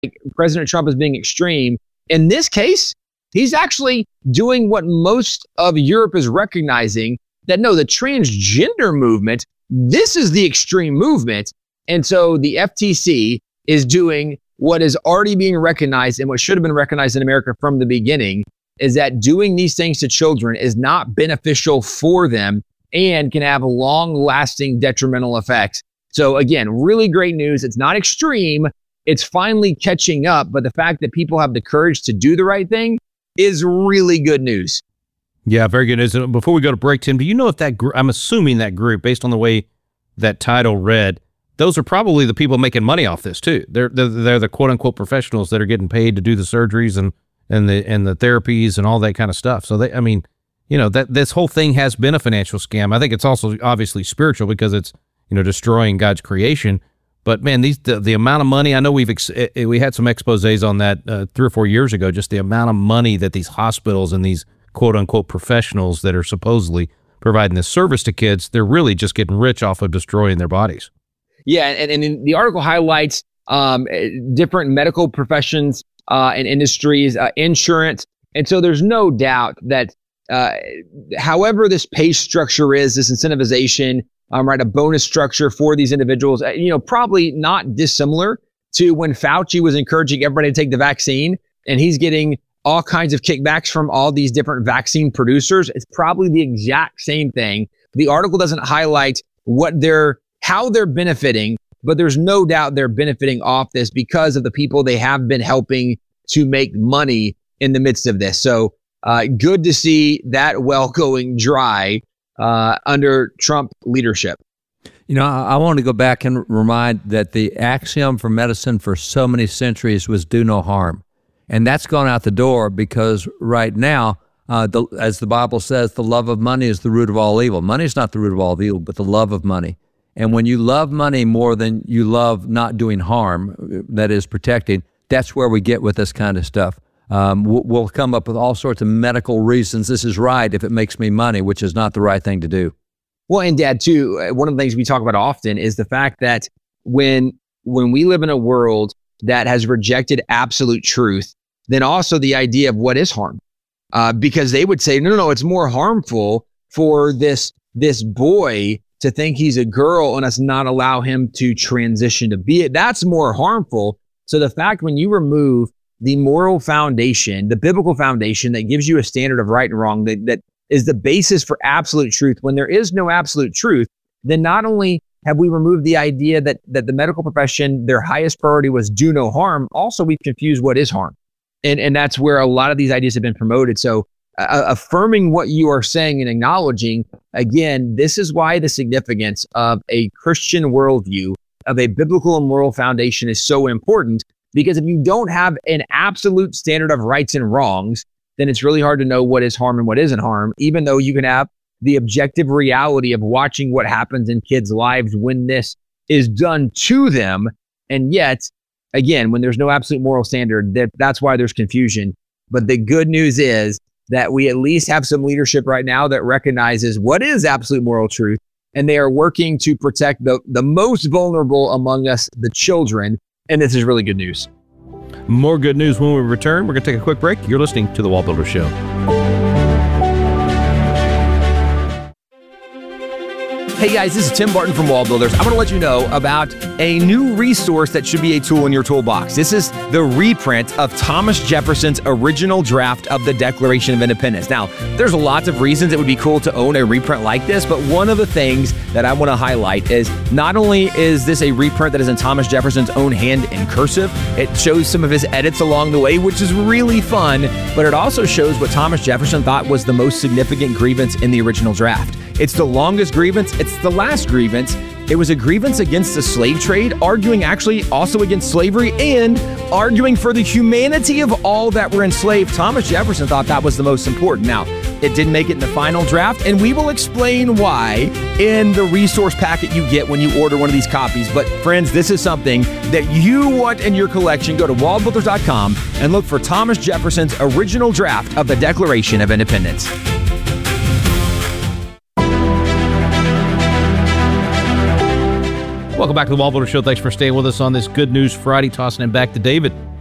President Trump is being extreme. In this case, he's actually doing what most of Europe is recognizing, that no, the transgender movement, this is the extreme movement. And so the FTC is doing what is already being recognized and what should have been recognized in America from the beginning, is that doing these things to children is not beneficial for them and can have long-lasting detrimental effects. So again, really great news. It's not extreme. It's finally catching up. But the fact that people have the courage to do the right thing is really good news. Yeah, very good news. Before we go to break, Tim, do you know if that I'm assuming that group, based on the way that title read, those are probably the people making money off this too. They're the quote-unquote professionals that are getting paid to do the surgeries and the therapies and all that kind of stuff. So they, I mean, you know, that this whole thing has been a financial scam. I think it's also obviously spiritual because it's, you know, destroying God's creation. But man, the amount of money, I know we had some exposés on that 3 or 4 years ago, just the amount of money that these hospitals and these quote unquote professionals that are supposedly providing this service to kids, they're really just getting rich off of destroying their bodies. Yeah. And the article highlights different medical professions and industries, insurance. And so there's no doubt that however this pay structure is, this incentivization, right, a bonus structure for these individuals, you know, probably not dissimilar to when Fauci was encouraging everybody to take the vaccine and he's getting all kinds of kickbacks from all these different vaccine producers. It's probably the exact same thing. The article doesn't highlight how they're benefiting, but there's no doubt they're benefiting off this because of the people they have been helping to make money in the midst of this. So good to see that well going dry under Trump leadership. You know, I want to go back and remind that the axiom for medicine for so many centuries was do no harm. And that's gone out the door because right now, as the Bible says, the love of money is the root of all evil. Money is not the root of all evil, but the love of money. And when you love money more than you love not doing harm, that is protecting, that's where we get with this kind of stuff. We'll come up with all sorts of medical reasons. This is right if it makes me money, which is not the right thing to do. Well, and Dad, too, one of the things we talk about often is the fact that when we live in a world that has rejected absolute truth, then also the idea of what is harm. Because they would say, no, it's more harmful for this boy to think he's a girl and us not allow him to transition to be it. That's more harmful. So the fact when you remove the moral foundation, the biblical foundation that gives you a standard of right and wrong, that is the basis for absolute truth. When there is no absolute truth, then not only have we removed the idea that the medical profession, their highest priority was do no harm, also we've confused what is harm. And that's where a lot of these ideas have been promoted. So affirming what you are saying and acknowledging, again, this is why the significance of a Christian worldview, of a biblical and moral foundation is so important. Because if you don't have an absolute standard of rights and wrongs, then it's really hard to know what is harm and what isn't harm, even though you can have the objective reality of watching what happens in kids' lives when this is done to them. And yet, again, when there's no absolute moral standard, that's why there's confusion. But the good news is that we at least have some leadership right now that recognizes what is absolute moral truth, and they are working to protect the most vulnerable among us, the children. And this is really good news. More good news when we return. We're going to take a quick break. You're listening to The Wall Builder Show. Hey guys, this is Tim Barton from Wall Builders. I want to let you know about a new resource that should be a tool in your toolbox. This is the reprint of Thomas Jefferson's original draft of the Declaration of Independence. Now, there's lots of reasons it would be cool to own a reprint like this, but one of the things that I want to highlight is not only is this a reprint that is in Thomas Jefferson's own hand in cursive, it shows some of his edits along the way, which is really fun, but it also shows what Thomas Jefferson thought was the most significant grievance in the original draft. It's the longest grievance. It's the last grievance. It was a grievance against the slave trade, arguing actually also against slavery and arguing for the humanity of all that were enslaved. Thomas Jefferson thought that was the most important. Now, it didn't make it in the final draft, and we will explain why in the resource packet you get when you order one of these copies. But friends, this is something that you want in your collection. Go to wallbuilders.com and look for Thomas Jefferson's original draft of the Declaration of Independence. Welcome back to the Wall Builder Show. Thanks for staying with us on this Good News Friday. Tossing it back to David.